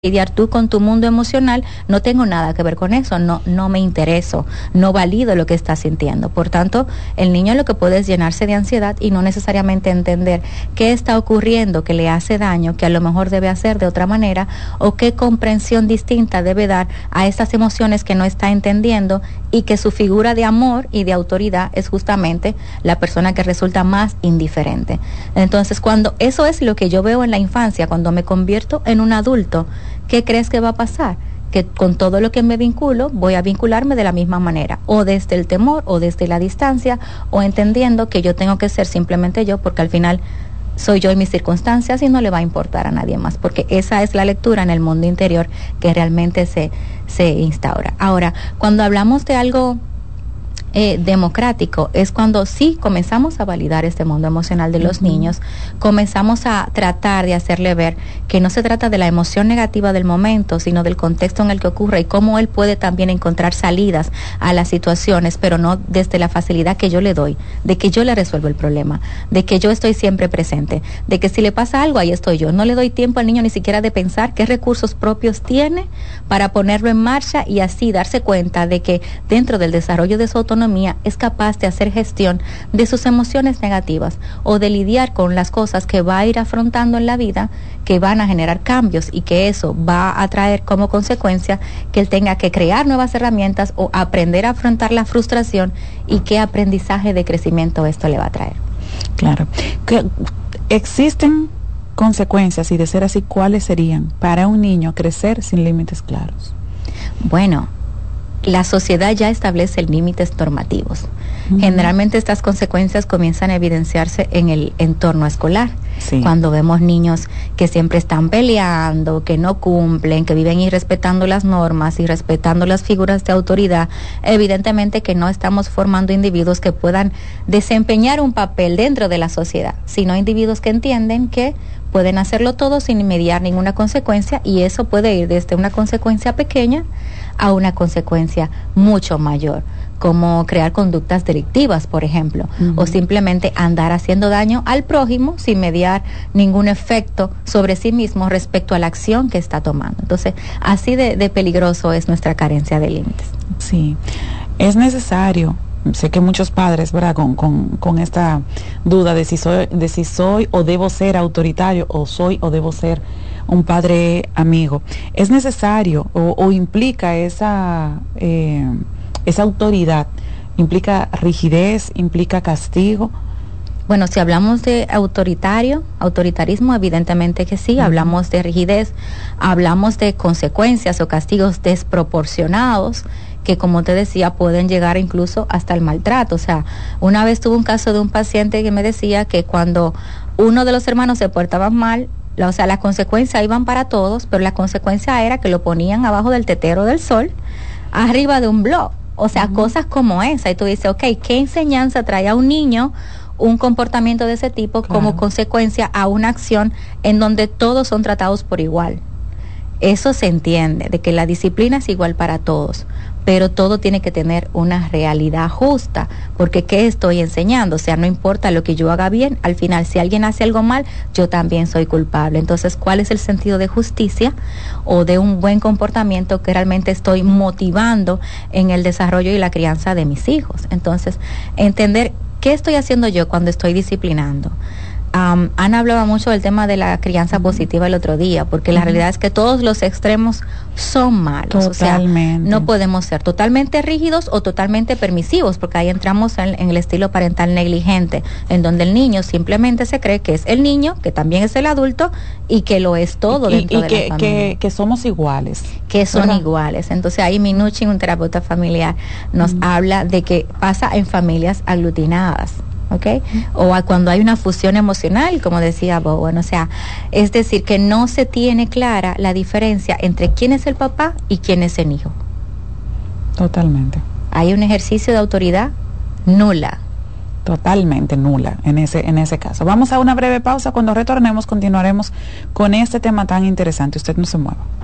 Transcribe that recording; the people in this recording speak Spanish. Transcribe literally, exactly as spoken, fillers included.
lidiar tú con tu mundo emocional, no tengo nada que ver con eso, no, no me intereso, no valido lo que estás sintiendo. Por tanto, el niño lo que puede es llenarse de ansiedad y no necesariamente entender qué está ocurriendo que le hace daño, que a lo mejor debe hacer de otra manera, o qué comprensión distinta debe dar a estas emociones que no está entendiendo, y que su figura de amor y de autoridad es justamente la persona que resulta más indiferente. Entonces, cuando eso es lo que yo veo en la infancia, cuando me convierto en un adulto, ¿qué crees que va a pasar? Que con todo lo que me vinculo, voy a vincularme de la misma manera, o desde el temor, o desde la distancia, o entendiendo que yo tengo que ser simplemente yo, porque al final soy yo y mis circunstancias y no le va a importar a nadie más, porque esa es la lectura en el mundo interior que realmente se, se instaura. Ahora, cuando hablamos de algo Eh, democrático, es cuando sí comenzamos a validar este mundo emocional de los uh-huh. niños, comenzamos a tratar de hacerle ver que no se trata de la emoción negativa del momento, sino del contexto en el que ocurre y cómo él puede también encontrar salidas a las situaciones, pero no desde la facilidad que yo le doy, de que yo le resuelvo el problema, de que yo estoy siempre presente, de que si le pasa algo, ahí estoy yo. No le doy tiempo al niño ni siquiera de pensar qué recursos propios tiene para ponerlo en marcha y así darse cuenta de que dentro del desarrollo de su autonomía es capaz de hacer gestión de sus emociones negativas o de lidiar con las cosas que va a ir afrontando en la vida, que van a generar cambios y que eso va a traer como consecuencia que él tenga que crear nuevas herramientas o aprender a afrontar la frustración, y qué aprendizaje de crecimiento esto le va a traer. Claro. Que existen consecuencias, y de ser así, ¿cuáles serían para un niño crecer sin límites claros? Bueno, la sociedad ya establece límites normativos. Uh-huh. Generalmente estas consecuencias comienzan a evidenciarse en el entorno escolar. Sí. Cuando vemos niños que siempre están peleando, que no cumplen, que viven irrespetando las normas y respetando las figuras de autoridad, evidentemente que no estamos formando individuos que puedan desempeñar un papel dentro de la sociedad, sino individuos que entienden que pueden hacerlo todo sin mediar ninguna consecuencia, y eso puede ir desde una consecuencia pequeña a una consecuencia mucho mayor, como crear conductas delictivas, por ejemplo, uh-huh. o simplemente andar haciendo daño al prójimo sin mediar ningún efecto sobre sí mismo respecto a la acción que está tomando. Entonces, así de, de peligroso es nuestra carencia de límites. Sí, es necesario. Sé que muchos padres, ¿verdad?, con, con, con esta duda de si soy, de si soy o debo ser autoritario, o soy o debo ser un padre amigo. Es necesario o, o implica esa, eh, esa autoridad, implica rigidez, implica castigo. Bueno, si hablamos de autoritario, autoritarismo, evidentemente que sí. Uh-huh. Hablamos de rigidez, hablamos de consecuencias o castigos desproporcionados, que, como te decía, pueden llegar incluso hasta el maltrato. O sea, una vez tuve un caso de un paciente que me decía que cuando uno de los hermanos se portaba mal, la, o sea, las consecuencias iban para todos, pero la consecuencia era que lo ponían abajo del tetero del sol, arriba de un blog. O sea, uh-huh. cosas como esa. Y tú dices, ok, ¿qué enseñanza trae a un niño un comportamiento de ese tipo, claro, como consecuencia a una acción en donde todos son tratados por igual? Eso se entiende, de que la disciplina es igual para todos, pero todo tiene que tener una realidad justa, porque ¿qué estoy enseñando? O sea, no importa lo que yo haga bien, al final si alguien hace algo mal, yo también soy culpable. Entonces, ¿cuál es el sentido de justicia o de un buen comportamiento que realmente estoy motivando en el desarrollo y la crianza de mis hijos? Entonces, entender qué estoy haciendo yo cuando estoy disciplinando. Um, Ana hablaba mucho del tema de la crianza uh-huh. positiva el otro día, porque uh-huh. la realidad es que todos los extremos son malos. Totalmente. O sea, no podemos ser totalmente rígidos o totalmente permisivos, porque ahí entramos en, en el estilo parental negligente, en donde el niño simplemente se cree que es el niño, que también es el adulto, y que lo es todo y, dentro y de que, la familia. Que, que somos iguales. Que son ¿verdad? Iguales. Entonces ahí Minuchin, un terapeuta familiar, nos uh-huh. habla de que pasa en familias aglutinadas. ¿Okay? O a cuando hay una fusión emocional, como decía Bowen. O sea, es decir, que no se tiene clara la diferencia entre quién es el papá y quién es el hijo. Totalmente. Hay un ejercicio de autoridad nula. Totalmente nula en ese, en ese caso. Vamos a una breve pausa. Cuando retornemos continuaremos con este tema tan interesante. Usted no se mueva.